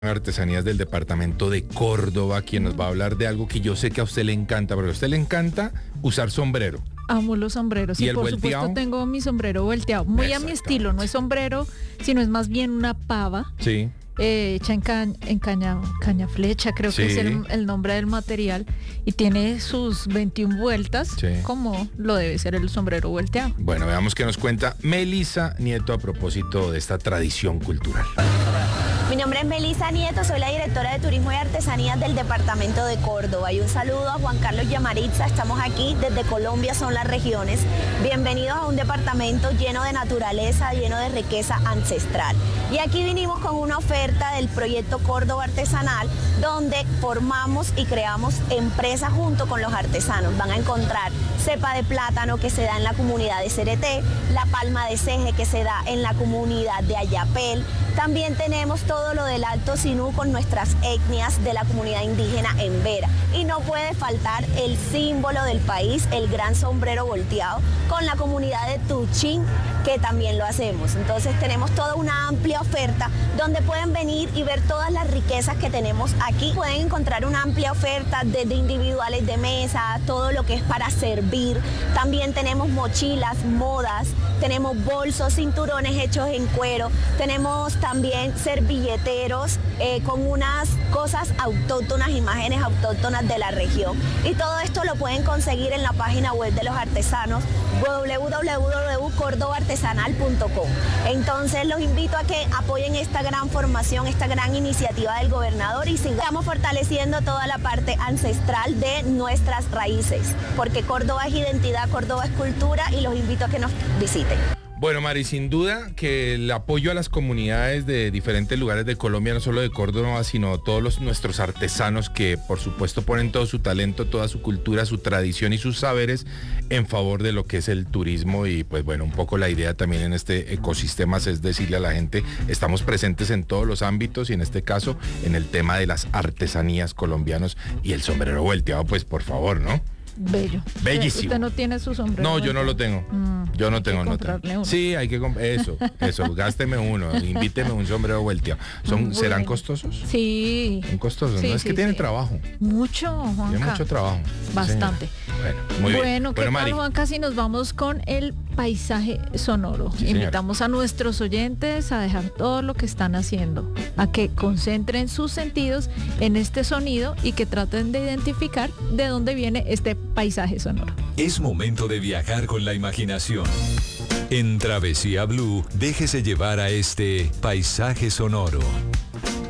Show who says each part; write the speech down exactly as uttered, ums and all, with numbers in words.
Speaker 1: Artesanías del departamento de Córdoba, quien nos va a hablar de algo que yo sé que a usted le encanta, porque a usted le encanta usar sombrero.
Speaker 2: Amo los sombreros
Speaker 1: ¿Y
Speaker 2: y,
Speaker 1: el
Speaker 2: por
Speaker 1: volteado?
Speaker 2: supuesto tengo mi sombrero volteado, muy a mi estilo, no es sombrero, sino es más bien una pava
Speaker 1: Sí.
Speaker 2: eh, hecha en, ca- en caña, caña flecha, creo
Speaker 1: Sí.
Speaker 2: que es el, el nombre del material, y tiene sus veintiuna vueltas,
Speaker 1: Sí.
Speaker 2: como lo debe ser el sombrero volteado.
Speaker 1: Bueno, veamos qué nos cuenta Melissa Nieto a propósito de esta tradición cultural.
Speaker 3: Mi nombre es Melissa Nieto, soy la directora de Turismo y Artesanías del departamento de Córdoba. Y un saludo a Juan Carlos Yamaritza, estamos aquí desde Colombia, son las regiones. Bienvenidos a un departamento lleno de naturaleza, lleno de riqueza ancestral. Y aquí vinimos con una oferta del proyecto Córdoba Artesanal, donde formamos y creamos empresas junto con los artesanos. Van a encontrar cepa de plátano que se da en la comunidad de Cereté, la palma de ceje que se da en la comunidad de Ayapel. También tenemos todo lo del Alto Sinú con nuestras etnias de la comunidad indígena en Vera. Y no puede faltar el símbolo del país, el gran sombrero volteado, con la comunidad de Tuchín, que también lo hacemos. Entonces tenemos toda una amplia oferta donde pueden venir y ver todas las riquezas que tenemos aquí. Pueden encontrar una amplia oferta desde individuales de mesa, todo lo que es para servir. También tenemos mochilas, modas, tenemos bolsos, cinturones hechos en cuero, tenemos también servilleteros eh, con unas cosas autóctonas, imágenes autóctonas de la región. Y todo esto lo pueden conseguir en la página web de los artesanos, w w w punto córdoba artesanal punto com. Entonces los invito a que apoyen esta gran formación, esta gran iniciativa del gobernador y sigamos fortaleciendo toda la parte ancestral de nuestras raíces, porque Córdoba es identidad, Córdoba es cultura y los invito a que nos visiten.
Speaker 1: Bueno, Mari, sin duda que el apoyo a las comunidades de diferentes lugares de Colombia, no solo de Córdoba, sino todos los, nuestros artesanos que por supuesto ponen todo su talento, toda su cultura, su tradición y sus saberes en favor de lo que es el turismo. Y pues bueno, un poco la idea también en este ecosistema es decirle a la gente, estamos presentes en todos los ámbitos y en este caso en el tema de las artesanías colombianos y el sombrero volteado, pues por favor, ¿no?
Speaker 2: Bello.
Speaker 1: Bellísimo.
Speaker 2: ¿Usted no tiene su sombrero
Speaker 1: No,
Speaker 2: volteado?
Speaker 1: yo no lo tengo.
Speaker 2: Mm,
Speaker 1: Yo no
Speaker 2: hay que
Speaker 1: tengo, no tengo.
Speaker 2: comprarle uno.
Speaker 1: Sí, hay que comprar eso, eso, gásteme uno, invíteme un sombrero volteado. Son,
Speaker 2: Muy
Speaker 1: ¿serán
Speaker 2: bien.
Speaker 1: costosos?
Speaker 2: Sí.
Speaker 1: Son costosos,
Speaker 2: Sí,
Speaker 1: ¿no? Es
Speaker 2: sí,
Speaker 1: que tienen
Speaker 2: sí.
Speaker 1: trabajo,
Speaker 2: Mucho, Juanca.
Speaker 1: tienen mucho trabajo. Sí,
Speaker 2: Bastante.
Speaker 1: señora. Bueno, muy bien.
Speaker 2: Bueno, ¿qué
Speaker 1: Bueno,
Speaker 2: tal,
Speaker 1: Mari,
Speaker 2: Juanca, si nos vamos con el paisaje sonoro?
Speaker 1: Sí, señora.
Speaker 2: Invitamos a nuestros oyentes a dejar todo lo que están haciendo, a que concentren sus sentidos en este sonido y que traten de identificar de dónde viene este paisaje sonoro.
Speaker 4: Es momento de viajar con la imaginación. En Travesía Blue, déjese llevar a este paisaje sonoro.